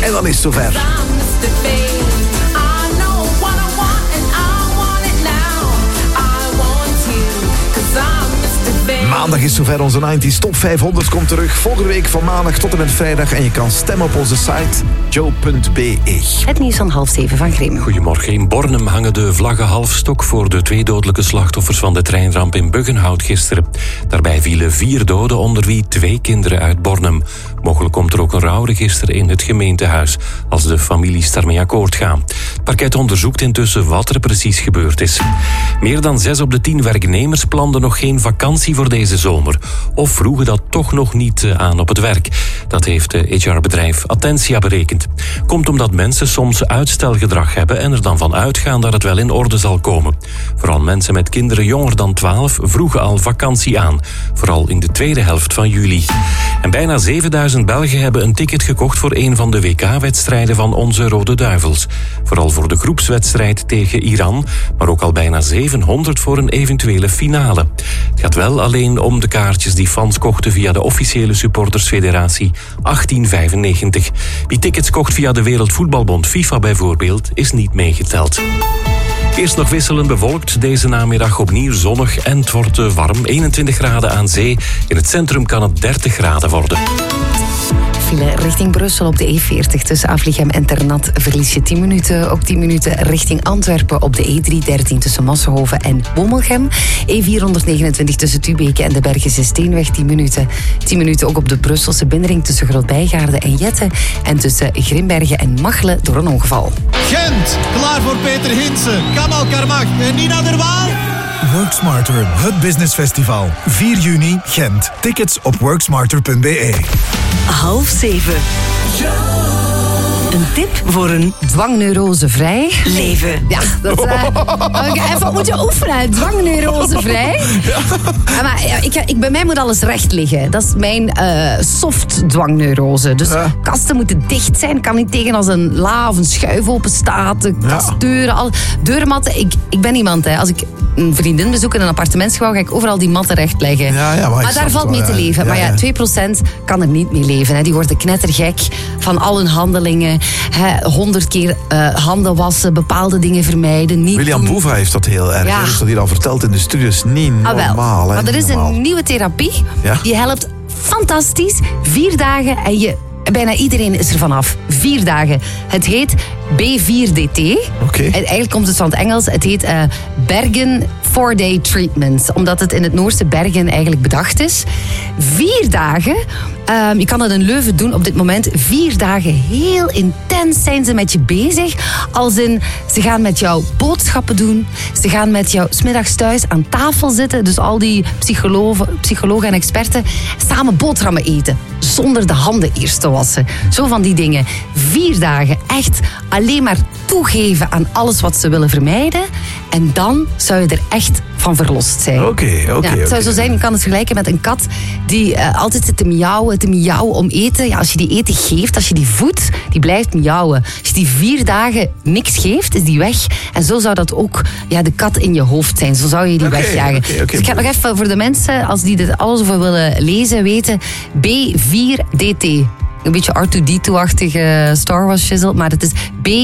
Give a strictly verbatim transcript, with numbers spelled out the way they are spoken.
En dan is het zover. Maandag is zover, onze nineties Top vijfhonderd komt terug. Volgende week van maandag tot en met vrijdag. En je kan stemmen op onze site joe punt b e. Het nieuws van half zeven van Grim. Goedemorgen. In Bornem hangen de vlaggen halfstok voor de twee dodelijke slachtoffers van de treinramp in Buggenhout gisteren. Daarbij vielen vier doden, onder wie twee kinderen uit Bornem. Mogelijk komt er ook een rouwregister in het gemeentehuis, als de families daarmee akkoord gaan. Het parket onderzoekt intussen wat er precies gebeurd is. Meer dan zes op de tien werknemers planden nog geen vakantie voor deze zomer. Of vroegen dat toch nog niet aan op het werk. Dat heeft het H R-bedrijf Attentia berekend. Komt omdat mensen soms uitstelgedrag hebben en er dan van uitgaan dat het wel in orde zal komen. Vooral mensen met kinderen jonger dan twaalf vroegen al vakantie aan. Vooral in de tweede helft van juli. En bijna zevenduizend Belgen hebben een ticket gekocht voor een van de W K-wedstrijden van onze Rode Duivels. Vooral voor de groepswedstrijd tegen Iran, maar ook al bijna zevenhonderd voor een eventuele finale. Het gaat wel alleen om de kaartjes die fans kochten via de officiële supportersfederatie achttien vijfennegentig. Wie tickets kocht via de Wereldvoetbalbond FIFA bijvoorbeeld, is niet meegeteld. Eerst nog wisselend bewolkt, deze namiddag opnieuw zonnig en het wordt warm. eenentwintig graden aan zee. In het centrum kan het dertig graden worden. File richting Brussel op de E veertig tussen Aflichem en Ternat verlies je tien minuten. Ook tien minuten richting Antwerpen op de E driehonderddertien tussen Massenhoven en Womelgem. E vierhonderdnegenentwintig tussen Tubeke en de Bergische Steenweg tien minuten. tien minuten ook op de Brusselse binnenring tussen Grootbijgaarden en Jette. En tussen Grimbergen en Machelen door een ongeval. Gent, klaar voor Peter Hinsen, Kamal Karmach en Nina der Waal. Worksmarter, het business festival. vier juni, Gent. Tickets op worksmarter punt b e. Half zeven. Een tip voor een dwangneurosevrij leven. Ja, dat is... Uh, even moeten oefenen. Dwangneurosevrij. Ja. Ja, maar ja, ik, ik, bij mij moet alles recht liggen. Dat is mijn uh, soft dwangneurose. Dus ja. Kasten moeten dicht zijn. Kan niet tegen als een la of een schuif open staat. De kastdeuren, al, deurmatten. Ik, ik ben iemand, hè. Als ik een vriendin bezoek in een appartementsgebouw, ga ik overal die matten recht leggen. Ja, ja, maar maar daar valt mee wel, te leven. Ja, maar ja, ja, twee procent kan er niet mee leven. Hè. Die worden knettergek van al hun handelingen. Honderd keer uh, handen wassen, bepaalde dingen vermijden. Niet William doen. Boeva heeft dat heel erg. Ja. Hij heeft dat hier al verteld in de studios. Niet normaal. Ah, hè, maar er is normaal. een nieuwe therapie. Ja? Die helpt fantastisch. Vier dagen en je... Bijna iedereen is er vanaf. Vier dagen. Het heet B vier D T. Okay. Eigenlijk komt het van het Engels. Het heet uh, Bergen four day Treatment. Omdat het in het Noorse Bergen eigenlijk bedacht is. Vier dagen. Um, je kan dat in Leuven doen op dit moment. Vier dagen heel intens zijn ze met je bezig. Als in, ze gaan met jou boodschappen doen. Ze gaan met jou 's middags thuis aan tafel zitten. Dus al die psychologen, psychologen en experten samen boterhammen eten. Zonder de handen eerst te wassen. Zo van die dingen. Vier dagen echt alleen maar toegeven aan alles wat ze willen vermijden. En dan zou je er echt van verlost zijn. Oké, okay, oké. Okay, ja, het zou okay. zo zijn, je kan het vergelijken met een kat die uh, altijd zit te miauwen, te miauwen om eten. Ja, als je die eten geeft, als je die voedt, die blijft miauwen. Als je die vier dagen niks geeft, is die weg. En zo zou dat ook ja, de kat in je hoofd zijn. Zo zou je die okay, wegjagen. Okay, okay, dus ik ga nog even voor de mensen, als die dit alles over willen lezen, weten. B vier D T. Een beetje R twee D twee-achtige Star Wars shizzle, maar het is B